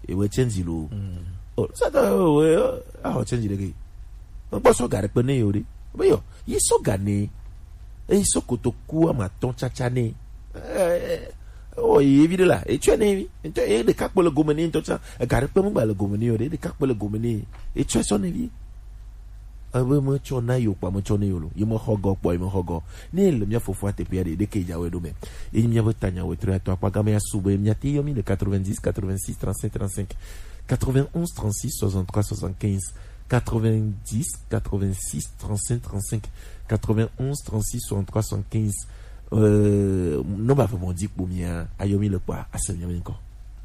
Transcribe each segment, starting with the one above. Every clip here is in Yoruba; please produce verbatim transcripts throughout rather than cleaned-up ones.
e we change lo oh sa ta we ah change le ke o so gare pe ne yo de be yo yi so gane e so kotoku amaton chacha ne oh yi là et tu es et de cap pour le gomeni tout ça gare pe mo ba le gomeni de cap pour le gomeni et tu es son vie awe mo chona yo pa mo chona yo lo yo mo hogo po yo mo hogo ni le mia fofo ate pia de de ke ja we do me e mia botanya we tre to pa game ya sube mia ti yo mi le quatre-vingt-dix quatre-vingt-six trente-cinq trente-cinq quatre-vingt-onze trente-six soixante-trois soixante-quinze quatre-vingt-dix quatre-vingt-six trente-cinq trente-cinq quatre-vingt-onze trente-six soixante-trois soixante-quinze euh non ba vraiment dit pour mia ayomi le quoi à ce mia encore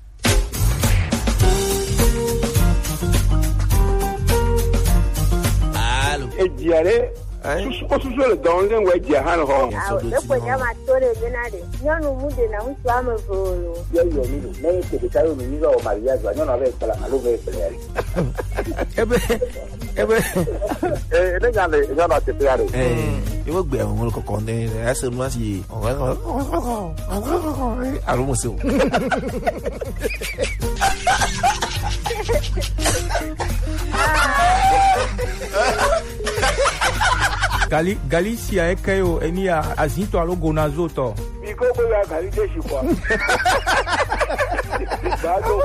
e diare su ko su le don le we dia han ho ah le ko nyama tore benade nyonu mude na musu amevolo yo yo mi ne ke de tayo mi go maria zo nyonu ave kala malu ve pele ebe ebe eh ne ga le nyonu te pele eh yo gbe awon ko ko ne ase nu asi aro mo se o Gali Galicia e kayo eni a azinto alo gonazoto. Mi ko ko ya gali de shi kwa. Ba do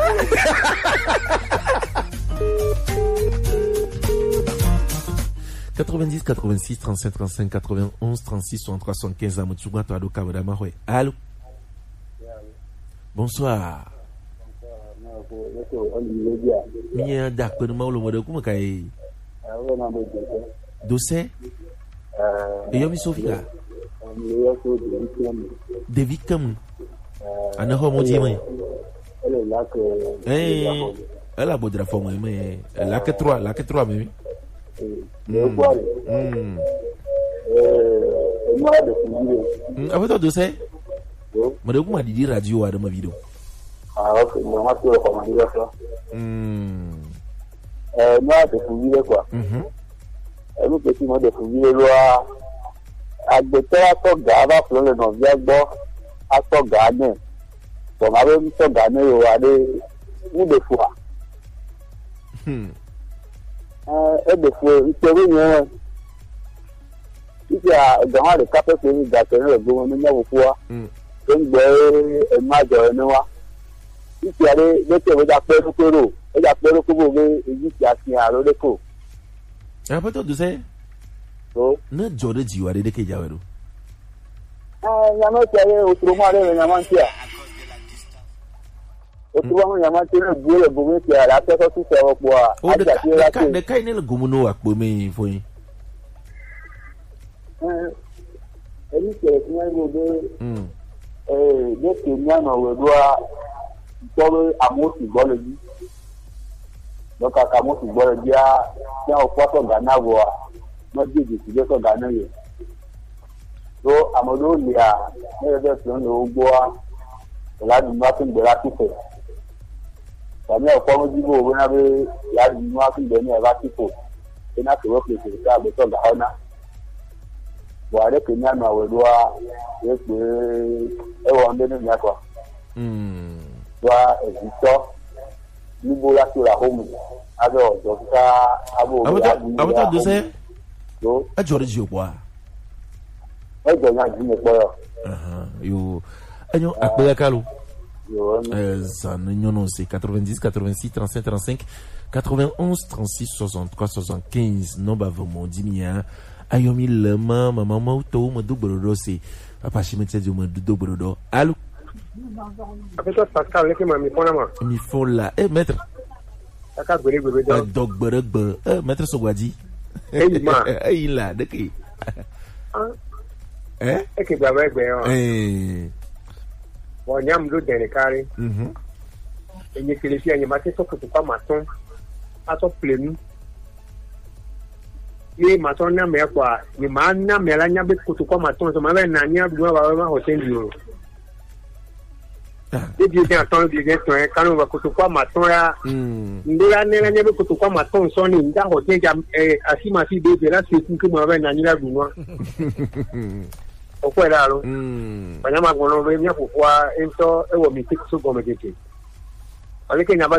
quatre-vingt-dix quatre-vingt-six trente-cinq trente-cinq quatre-vingt-onze trente-six soixante-trois soixante-quinze Amutsuga to ado kabada mahwe. Allô. Bonsoir. Mia da ko ma lo mo de kuma kai. Dossier et yo mi sofika de victimes ana ho mo di mai eh elle a bodra fo mai mais la que trois la que trois mais mm mm avec toi dossier mo de kuma di radio wa de ma video ah ok mo ma to ko ma di ça mm eh moi de fouiller quoi mhm ẹnu pèsè mọ́ de fún yíyé lọ́wọ́ agbẹ̀tẹ́ àtọ̀gá bá fún lọ́lẹ̀ náà bí agbọ́ àtọ̀gá náà tọ̀gá bá ń tọ̀gá náà yóò wá dé níbẹ̀ fún wa. ẹ̀ẹ́dẹ̀ fún ìṣòro yẹn títí àgbàwọn àdè kápẹ́tì ní ìgbà tẹ̀lé rẹ̀ gbọ́n ní mẹ́wò fún wa tó ń gbọ́ ẹ̀mú àjọ ẹni wa títí àdé lẹ́tẹ̀ ìwéjà pẹ́ẹ́rú pẹ́rò ìwéjà pẹ́ẹ́rú kúbò wé èyí ti àfihàn àròlẹ́kọ̀ọ́. Apa tu dosa? So, na jode jiwa de ke jawero. Ah, nyama tiare utruma de nyama tia. Utruma nyama tiare bule bume tia la te ko su se wo po a. O de ka de kai ne le gomuno akpo me fo yin. Eh, eli ke ni ngo de Mm. eh, de ke nyama we do a toro amosi bole ji. Donc à Camus il boit dia dia au poisson Ghana voa no di di di so Ghana ye so amodo lia ne de so no boa la du ma tin de la tipe tamia au pomo di bo na be la du ma tin de ne la tipe ina ko wo ke ka be so Ghana wa de kenya na we do a e pe e wo nde ni akwa Mm. wa e so níbo láti ra home abẹ́ ọ̀dọ́ ká abọ́ Abata abata dosa? Yo, A jode ji opwa. ẹjọ́ náà jí mi pọ́yọ̀. Aha, yo anyo akpela kalu. Yo, Euh ça non c'est quatre-vingt-dix quatre-vingt-six trente-cinq trente-cinq quatre-vingt-onze trente-six soixante-trois soixante-quinze non ba vraiment dimia ayomi lema mama mauto mo dobrodo c'est papa chimete di mo dobrodo. Allô. avec toi Pascal le ma mi pona ma Mi font là eh maître aka gbere gbere do dog berebe eh maître Sogwadi eh ma eh là de qui eh e ke gba egbe yo eh bo nyam do de ne kare mhm enye kele fi anya ma te so ko pa maton aso plenu ni maton na me kwa ni ma na me la nya be ko to kwa maton so ma be na nya du ba ba ho ten euro e bi bien ton bi bien ton kan va ko to kwa maton ya mm ndira ne la nya be ko to kwa maton so ni nda ho ten ja eh asima si be be la se ku ke ma be na nya du no o ko la lo mm banyama gono be nya fufua ento e wo mi tik so go me keke ale ke nya